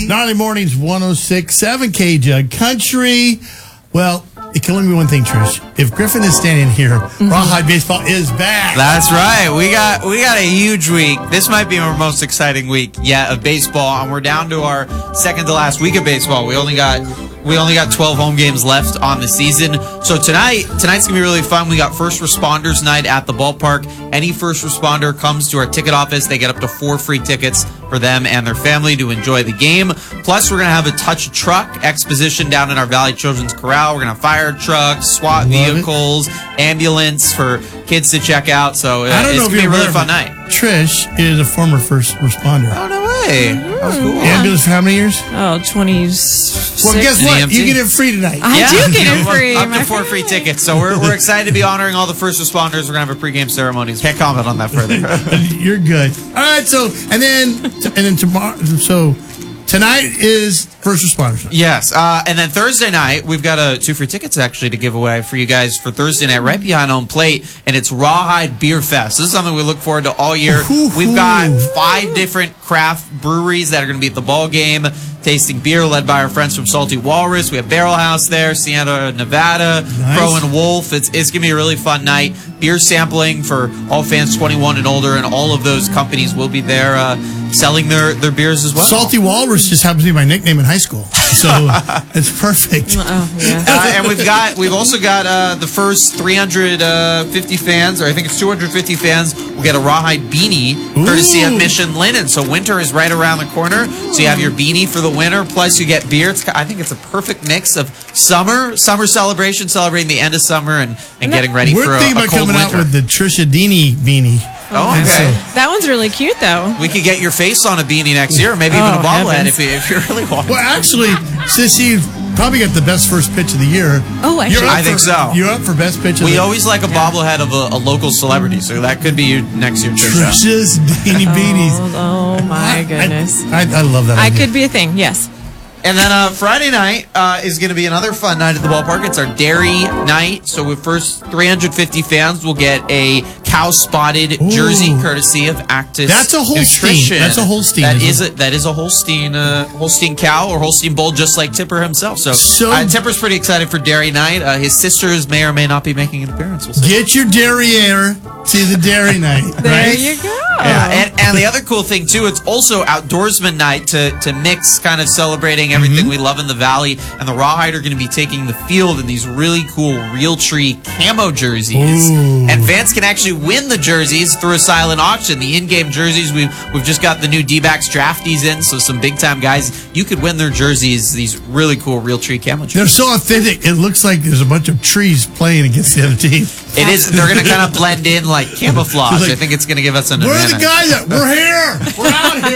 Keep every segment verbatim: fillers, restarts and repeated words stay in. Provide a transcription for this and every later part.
Gnarly Mornings, one oh six point seven K Jug Country. Well, it can only be one thing, Trish. If Griffin is standing here, mm-hmm. Rawhide Baseball is back. That's right. We got we got a huge week. This might be our most exciting week yet of baseball, and we're down to our second to last week of baseball. We only got we only got twelve home games left on the season. So tonight tonight's gonna be really fun. We got First Responders Night at the ballpark. Any first responder comes to our ticket office. They get up to four free tickets for them and their family to enjoy the game. Plus, we're going to have a touch truck exposition down in our Valley Children's Corral. We're going to have fire trucks, SWAT Love vehicles, it. ambulance for kids to check out. So uh, it's going to be a really fun night. Trish is a former first responder. Oh, no way. Mm-hmm. That was cool. Ambulance for how many years? Oh, twenty-six. Well, guess what? You get it free tonight. I yeah. do get it free. Up to four free tickets. So we're, we're excited to be honoring all the first responders. We're going to have a pregame ceremony. Can't comment on that further. You're good. All right, so, and then, and then tomorrow, so tonight is First Responders Night. Yes, uh, and then Thursday night, we've got uh, two free tickets actually to give away for you guys for Thursday night right behind home plate, and it's Rawhide Beer Fest. This is something we look forward to all year. Ooh, we've got five different craft breweries that are going to be at the ball game, tasting beer led by our friends from Salty Walrus. We have Barrel House there, Sienna, Nevada, nice. Crow and Wolf. It's, it's going to be a really fun night. Beer sampling for all fans twenty-one and older, and all of those companies will be there uh, selling their, their beers as well. Salty Walrus just happens to be my nickname in high school, so it's perfect. Oh, yeah. uh, and we've got we've also got uh, the first three hundred fifty fans, or I think it's two hundred fifty fans, will get a Rawhide beanie courtesy of Mission Linen. So winter is right around the corner, so you have your beanie for the winter, plus you get beer. It's, I think it's a perfect mix of summer, summer celebration, celebrating the end of summer, and, and getting ready We're for a, thinking a about cold coming winter. out with the Trisha Dini beanie. Oh, okay. So, that one's really cute, though. We could get your face on a beanie next year, or maybe even oh, a bobblehead heavens. if you, if you really want. well, actually, Sissy probably got the best first pitch of the year. Oh, actually, You're up I think for, so. You're up for best pitch of We the year. always like a bobblehead of a, a local celebrity, so that could be you next year, Trisha. Trisha's Dini beanies. Oh, oh my I- goodness. I, I, I love that I idea. could be a thing, yes. And then uh, Friday night uh, is going to be another fun night at the ballpark. It's our dairy night. So with first three hundred fifty fans, we'll get a cow-spotted Ooh. jersey courtesy of Actis That's a Holstein. Nutrition. That's a Holstein, That isn't is a, that is a Holstein uh, Holstein cow or Holstein bull, just like Tipper himself. So, So- uh, Tipper's pretty excited for dairy night. Uh, his sisters may or may not be making an appearance. We'll see. Get your derriere to the dairy night. There right? you go. Yeah, and, and the other cool thing too, it's also outdoorsman night to to mix, kind of celebrating everything Mm-hmm. we love in the valley. And the Rawhide are going to be taking the field in these really cool Realtree camo jerseys. Ooh. And fans can actually win the jerseys through a silent auction. The in-game jerseys, we've we've just got the new D-backs draftees in, so some big-time guys. You could win their jerseys, these really cool Realtree camo jerseys. They're so authentic. It looks like there's a bunch of trees playing against the other team. It is. They're going to kind of blend in like camouflage. Like, I think it's going to give us an Where are advantage. the guys at? We're here. We're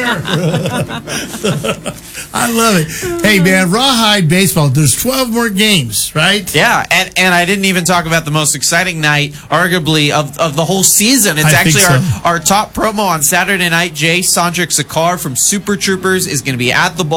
out here. I love it. Hey, man, Rawhide Baseball. There's twelve more games, right? Yeah, and, and I didn't even talk about the most exciting night, arguably, of, of the whole season. It's I think actually so. our, our top promo on Saturday night. Jay Sondrick Sakar from Super Troopers is going to be at the ball.